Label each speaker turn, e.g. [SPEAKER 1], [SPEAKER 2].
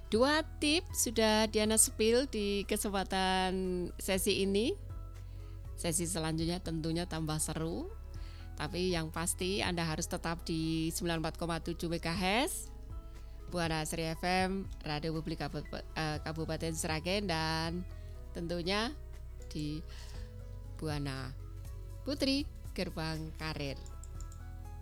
[SPEAKER 1] 2 tips sudah Diana spill di kesempatan sesi ini. Sesi selanjutnya tentunya tambah seru. Tapi yang pasti Anda harus tetap di 94,7 MHz Buana Asri FM, Radio Publik Kabupaten Sragen, dan tentunya di Buana Putri Gerbang Karir.